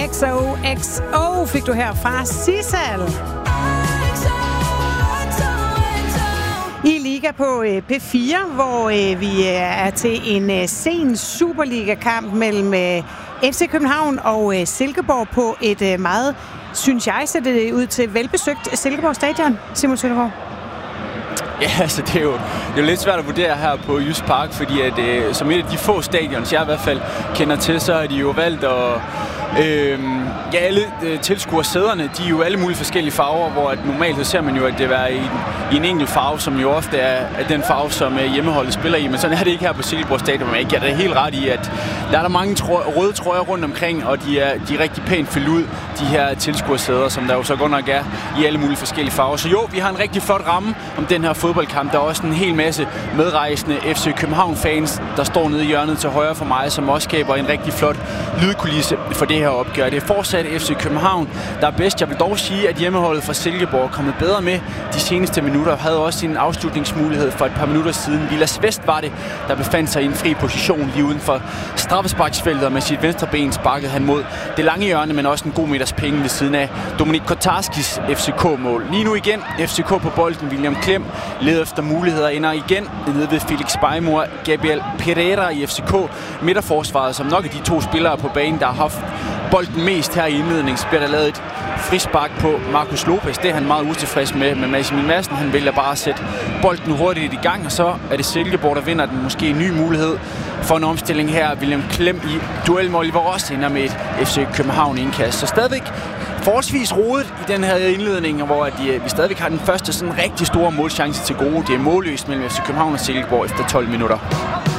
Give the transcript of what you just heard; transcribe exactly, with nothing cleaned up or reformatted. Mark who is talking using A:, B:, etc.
A: X O X O fik du her fra Sissal. I Liga på P fire, hvor vi er til en sen Superliga-kamp mellem F C København og Silkeborg på et meget, synes jeg, ser det ud til velbesøgt Silkeborg Stadion. Simon Søndergaard.
B: Ja, altså det er, jo, det er jo lidt svært at vurdere her på Jysk Park, fordi at, øh, som et af de få stadions, jeg i hvert fald kender til, så har de jo valgt at... Øh, ja, alle øh, tilskuersæderne, de er jo alle mulige forskellige farver, hvor at normalt så ser man jo, at det er i, i en enkelt farve, som jo ofte er, er den farve, som øh, hjemmeholdet spiller i. Men sådan er det ikke her på Silkeborg Stadion. Men jeg giver det helt ret i, at der er der mange trø- røde trøjer rundt omkring, og de er, de er rigtig pænt fyldt ud, de her tilskuersæder, som der jo så godt nok er i alle mulige forskellige farver. Så jo, vi har en rigtig flot ramme om den her fodboldkamp. Der er også en hel masse medrejsende F C København-fans, der står nede i hjørnet til højre for mig, som også skaber en rigtig flot lydkulisse for det her opgør. Det er fortsat F C København, der er bedst. Jeg vil dog sige, at hjemmeholdet fra Silkeborg er kommet bedre med de seneste minutter. Havde også sin afslutningsmulighed for et par minutter siden. Vilas Vest var det, der befandt sig i en fri position lige uden for straffesparksfeltet, og med sit venstre ben sparkede han mod det lange hjørne, men også en god meters penge ved siden af Dominik Kotarskis F C K-mål. Lige nu igen F C K på bolden. William Klem leder efter muligheder, ender igen nede ved Felix Beimor, Gabriel Pereira i F C K midterforsvaret, som nok er de to spillere på banen, der har haft bolden mest her i indledningen. Så bliver der lavet et frispark på Marcus Lopez. Det er han meget utilfreds med. Men Maximilian Madsen, han vælger bare at sætte bolden hurtigt i gang, og så er det Silkeborg, der vinder den. Måske en ny mulighed for en omstilling her. William Klem i duel med Oliver Ross ender med et F C København indkast. Så stadigvæk forholdsvis rodet i den her indledning, hvor de, vi stadigvæk har den første sådan rigtig store målchance til gode. Det er målløst mellem F C København og Silkeborg efter tolv minutter.